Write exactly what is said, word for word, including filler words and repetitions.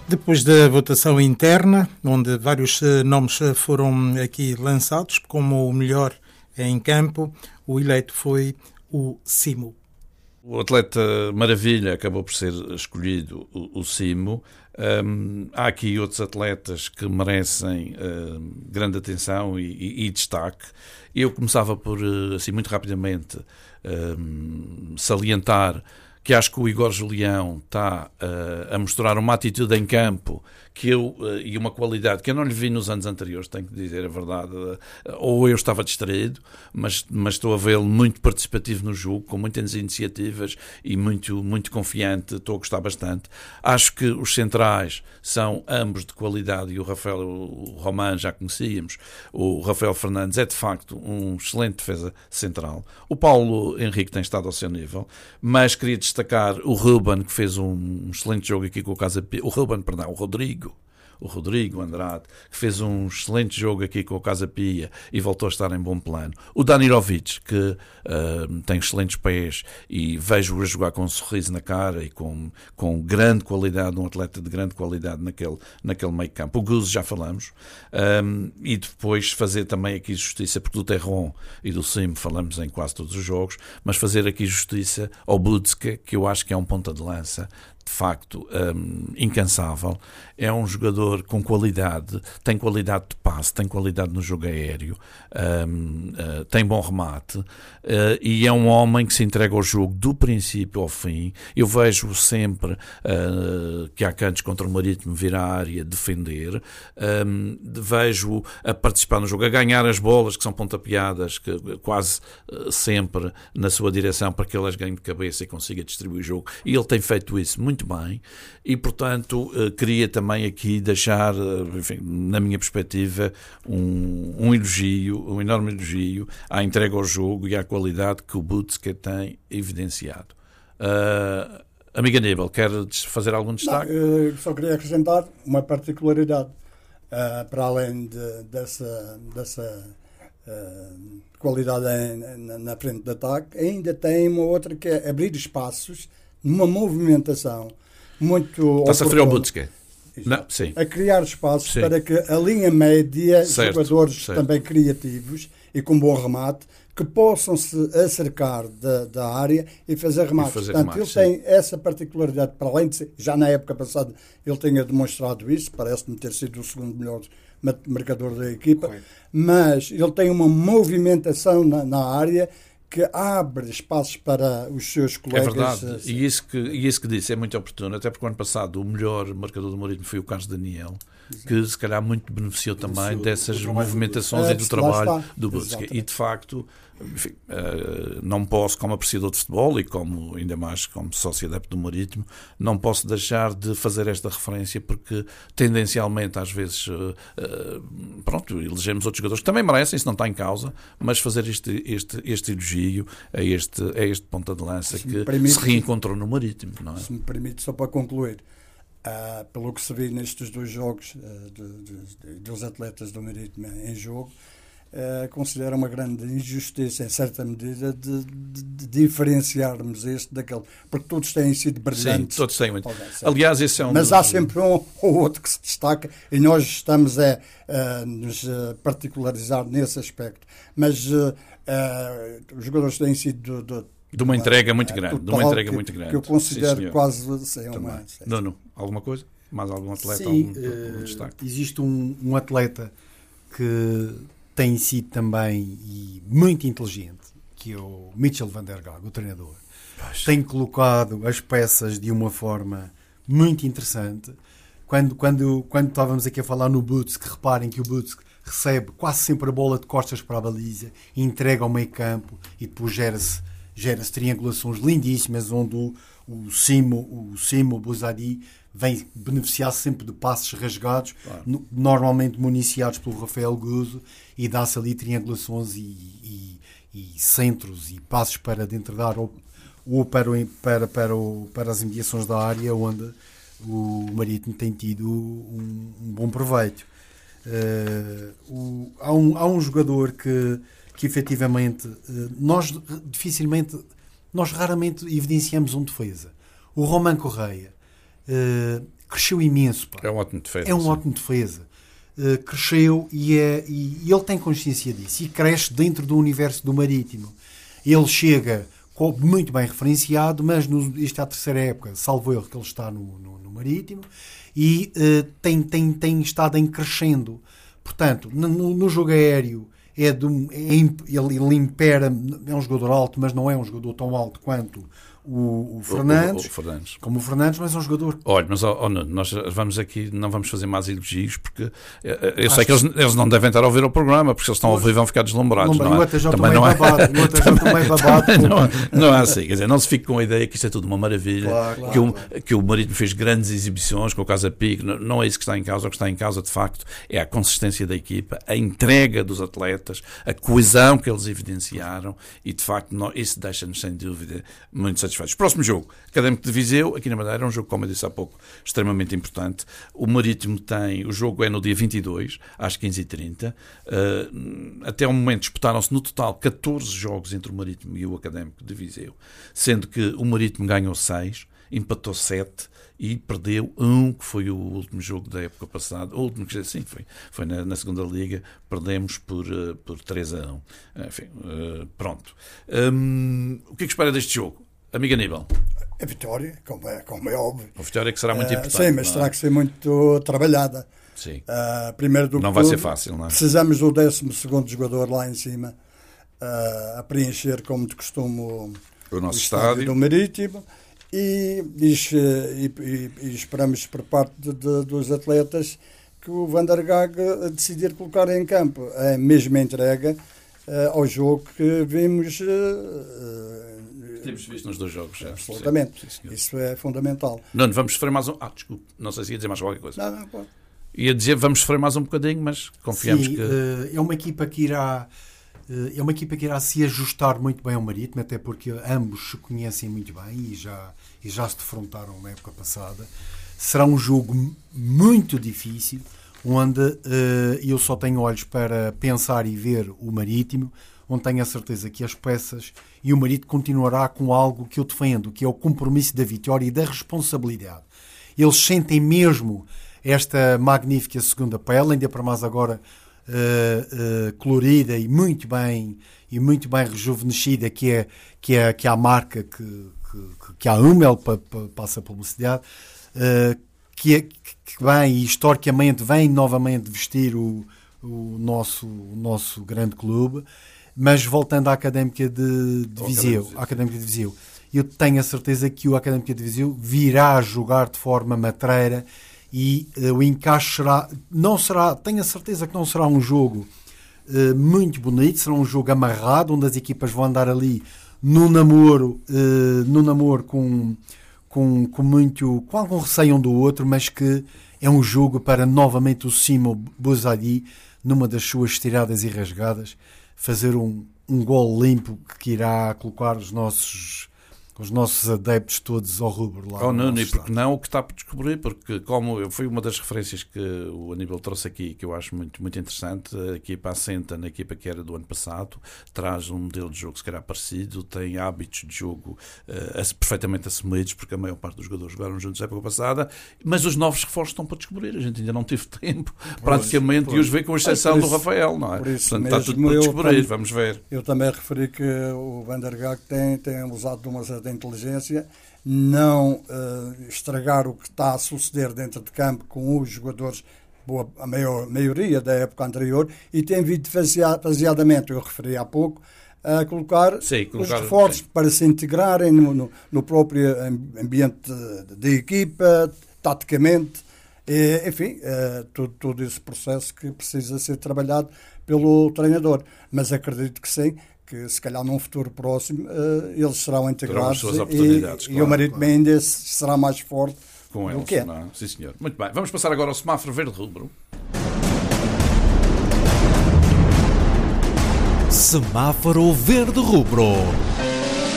Depois da votação interna, onde vários nomes foram aqui lançados como o melhor em campo, o eleito foi o Simo. O atleta maravilha acabou por ser escolhido, o, o Simo. Um, há aqui outros atletas que merecem um, grande atenção e, e, e destaque. Eu começava por, assim, muito rapidamente, um, salientar que acho que o Igor Julião está uh, a mostrar uma atitude em campo que eu, uh, e uma qualidade que eu não lhe vi nos anos anteriores, tenho que dizer a verdade. Uh, ou eu estava distraído, mas, mas estou a vê-lo muito participativo no jogo, com muitas iniciativas e muito, muito confiante. Estou a gostar bastante. Acho que os centrais são ambos de qualidade e o Rafael o Roman já conhecíamos. O Rafael Fernandes é de facto um excelente defesa central. O Paulo Henrique tem estado ao seu nível, mas queria destacar o Ruben, que fez um excelente jogo aqui com o Casa Pia. O Ruben, perdão, o Rodrigo. O Rodrigo Andrade, que fez um excelente jogo aqui com o Casa Pia e voltou a estar em bom plano. O Danilovic, que uh, tem excelentes pés e vejo-o a jogar com um sorriso na cara e com, com grande qualidade, um atleta de grande qualidade naquele, naquele meio campo. O Guzo já falamos. Um, e depois fazer também aqui justiça, porque do Terron e do Simo falamos em quase todos os jogos, mas fazer aqui justiça ao Budska, que eu acho que é um ponta de lança de facto um, incansável, é um jogador com qualidade, tem qualidade de passe, tem qualidade no jogo aéreo, um, uh, tem bom remate, uh, e é um homem que se entrega ao jogo do princípio ao fim. Eu vejo sempre uh, que há cantos contra o Marítimo vir à área defender, um, vejo a participar no jogo, a ganhar as bolas que são pontapeadas que, quase uh, sempre na sua direção para que ele as ganhe de cabeça e consiga distribuir o jogo, e ele tem feito isso muito bem, e portanto queria também aqui deixar, enfim, na minha perspectiva, um, um elogio, um enorme elogio à entrega ao jogo e à qualidade que o Budska tem evidenciado. Uh, amiga Aníbal, quer fazer algum destaque? Não, eu só queria acrescentar uma particularidade, uh, para além de, dessa, dessa uh, qualidade em, na, na frente de ataque, ainda tem uma outra que é abrir espaços numa movimentação muito... Está-se a referir ao Budska? Não, sim. A criar espaços, sim, para que a linha média, certo, jogadores certo. também criativos e com bom remate, que possam se acercar da, da área e fazer remate. E fazer Portanto, remate, ele sim. tem essa particularidade, para além de ser, já na época passada ele tinha demonstrado isso, parece-me ter sido o segundo melhor marcador da equipa, Correto. Mas ele tem uma movimentação na, na área que abre espaços para os seus colegas. É verdade, e isso, que, e isso que disse é muito oportuno, até porque o ano passado o melhor marcador do Marítimo foi o Carlos Daniel, exato, que se calhar muito beneficiou também beneficiou dessas movimentações do, é, e do trabalho do Budska. E de facto, enfim, uh, não posso, como apreciador de futebol e como, ainda mais como sócio adepto do Marítimo, não posso deixar de fazer esta referência, porque tendencialmente às vezes uh, uh, pronto, elegemos outros jogadores que também merecem, isso não está em causa, mas fazer este, este, este elogio a este, a este ponta de lança se que permite, se reencontrou no Marítimo, não é? Se me permite, só para concluir, uh, pelo que se viu nestes dois jogos uh, de, de, dos atletas do Marítimo em jogo, Uh, considero uma grande injustiça, em certa medida, de, de, de diferenciarmos este daquele, porque todos têm sido brilhantes. Sim, todos têm muito. Aliás, esse é um Mas dos... há sempre um ou outro que se destaca, e nós estamos a, a nos particularizar nesse aspecto. Mas uh, uh, os jogadores têm sido de, de, de uma entrega muito grande, de uma entrega que, muito grande. Que eu considero sim, quase assim, uma... Nuno, alguma coisa? Mais algum atleta? Sim, algum, uh, algum destaque? Existe um, um atleta que tem sido também e muito inteligente, que é o Mitchell van der Gaag, o treinador. Poxa. Tem colocado as peças de uma forma muito interessante. Quando, quando, quando estávamos aqui a falar no Budska, reparem que o Budska recebe quase sempre a bola de costas para a baliza, entrega ao meio campo e depois gera-se, gera-se triangulações lindíssimas, onde o, o Simo, o Simo, o Buzadi, vem beneficiar sempre de passes rasgados, claro, no, normalmente municiados pelo Rafael Guzo, e dá-se ali triangulações e, e, e centros e passos para dentro da área, ou, ou para, para, para, o, para as imediações da área, onde o Marítimo tem tido um, um bom proveito. Uh, o, há, um, há um jogador que, que efetivamente, uh, nós dificilmente, nós raramente evidenciamos um defesa. O Roman Correia, Uh, cresceu imenso. Pá. É um ótimo defesa. É um sim. ótimo defesa. Uh, cresceu e, é, e, e ele tem consciência disso e cresce dentro do universo do Marítimo. Ele chega muito bem referenciado, mas no, isto é a terceira época, salvo erro, que ele está no, no, no Marítimo, e uh, tem, tem, tem estado em crescendo. Portanto, no, no jogo aéreo, é de um, é, ele, ele impera, é um jogador alto, mas não é um jogador tão alto quanto o, o, Fernandes, o, o, o Fernandes, como o Fernandes, mas é um jogador. Olha, mas oh, oh, nós vamos aqui, não vamos fazer mais elogios, porque eu, eu sei que eles, eles não devem estar a ouvir o programa, porque se eles estão a ouvir vão ficar deslumbrados. Não, não é? Também não é. Babado, não, não é assim, quer dizer, não se fique com a ideia que isto é tudo uma maravilha, claro, que, claro, o, claro. que o Marítimo fez grandes exibições com o Casa Pique, não, não é isso que está em causa. O que está em causa, de facto, é a consistência da equipa, a entrega dos atletas, a coesão que eles evidenciaram, e de facto não, isso deixa-nos sem dúvida muito satisfeitos. Próximo jogo, Académico de Viseu, aqui na Madeira, é um jogo, como eu disse há pouco, extremamente importante. O Marítimo tem, o jogo é no dia vinte e dois, às quinze e trinta. Uh, até o momento disputaram-se no total catorze jogos entre o Marítimo e o Académico de Viseu, sendo que o Marítimo ganhou seis, empatou sete e perdeu um, que foi o último jogo da época passada. O último, que sim, foi, foi na, na segunda liga, perdemos por, uh, por três a um. Enfim, uh, pronto. Um, o que é que espera deste jogo? Amigo Aníbal. A vitória, como é, como é óbvio. A vitória que será muito uh, importante. Sim, mas terá é? que ser muito trabalhada. Sim. Uh, primeiro do não que vai tudo, ser fácil, não é? Precisamos do décimo segundo jogador lá em cima uh, a preencher, como de costume, o, o nosso o estádio do Marítimo. E, e, e, e esperamos por parte de, de, dos atletas que o Van der Gaag decidir colocar em campo a mesma entrega uh, ao jogo que vimos. Uh, Temos visto nos dois jogos já. Absolutamente. Sim, sim, isso é fundamental. Não, vamos sofrer mais um. Ah, desculpe, não sei se ia dizer mais qualquer coisa. Não, não, pode. Ia dizer vamos sofrer mais um bocadinho, mas confiamos sim, que. Uh, é uma equipa que irá. É uma equipa que irá se ajustar muito bem ao Marítimo, até porque ambos se conhecem muito bem e já, e já se defrontaram na época passada. Será um jogo muito difícil, onde uh, eu só tenho olhos para pensar e ver o Marítimo, onde tenho a certeza que as peças e o Marítimo continuará com algo que eu defendo, que é o compromisso da vitória e da responsabilidade. Eles sentem mesmo esta magnífica segunda pele, ainda para mais agora Uh, uh, colorida e muito bem e muito bem rejuvenescida, que é, que é, que é a marca que, que, que a Hummel pa, pa, passa a publicidade, uh, que, é, que vem e historicamente vem novamente vestir o, o, nosso, o nosso grande clube. Mas voltando à Académica de, de Viseu, à Académica de Viseu, eu tenho a certeza que o Académica de Viseu virá jogar de forma matreira. E uh, o encaixe será, não será, tenho a certeza que não será um jogo uh, muito bonito, será um jogo amarrado, onde as equipas vão andar ali no namoro, uh, no namoro com, com, com, muito, com algum receio um do outro, mas que é um jogo para novamente o Simo Bouzadi, numa das suas tiradas e rasgadas, fazer um, um gol limpo que irá colocar os nossos... os nossos adeptos todos ao rubro lá. Oh, não, e porque não o que está por descobrir, porque como foi uma das referências que o Aníbal trouxe aqui, que eu acho muito, muito interessante, a equipa assenta na equipa que era do ano passado, traz um modelo de jogo se calhar parecido, tem hábitos de jogo uh, perfeitamente assumidos, porque a maior parte dos jogadores jogaram juntos na época passada, mas os novos reforços estão para descobrir, a gente ainda não teve tempo pois, praticamente pois. e os vê com exceção é isso, do Rafael, não é? Por isso Portanto, mesmo, está tudo para descobrir, também, vamos ver. Eu também referi que o Van der Gaag tem, tem usado de uma certa inteligência, não uh, estragar o que está a suceder dentro de campo com os jogadores, boa, a maior, maioria da época anterior, e tem vindo faseadamente, eu referi há pouco, a colocar, sim, colocar os reforços sim. para se integrarem no, no, no próprio ambiente de equipa, taticamente, e, enfim, uh, todo, todo esse processo que precisa ser trabalhado pelo treinador. Mas acredito que sim, que se calhar num futuro próximo uh, eles serão integrados e, claro, e o Marítimo claro. ainda será mais forte com do eles, que é. Não é? Sim, senhor. Muito bem, vamos passar agora ao semáforo verde-rubro. Semáforo verde-rubro.